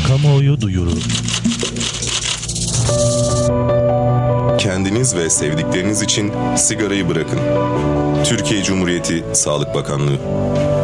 Kamuoyu duyuru. Kendiniz ve sevdikleriniz için sigarayı bırakın. Türkiye Cumhuriyeti Sağlık Bakanlığı.